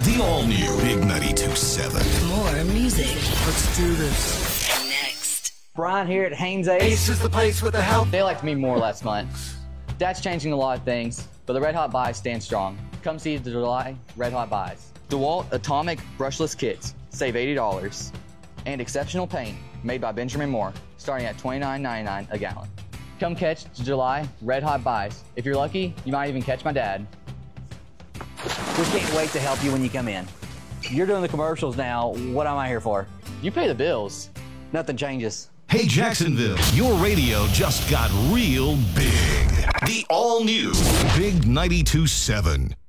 The all-new Big 92.7. More music. Let's do this. Next. Brian here at Haynes Ace. Ace is the place with the help. They liked me more last month. That's changing a lot of things, but the Red Hot Buys stand strong. Come see the July Red Hot Buys. DeWalt Atomic Brushless Kits. Save $80. And exceptional paint made by Benjamin Moore, starting at $29.99 a gallon. Come catch the July Red Hot Buys. If you're lucky, you might even catch my dad. We can't wait to help you when you come in. You're doing the commercials now. What am I here for? You pay the bills. Nothing changes. Hey, Jacksonville, your radio just got real big. The all-new Big 92.7.